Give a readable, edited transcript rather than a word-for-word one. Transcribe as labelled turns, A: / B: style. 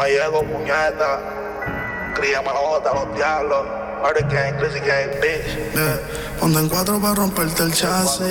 A: No llego, puñeta. Cría manota, los diablos. Murder gang, Glizzy gang, bitch.
B: Ponte en cuatro para romperte el chasis.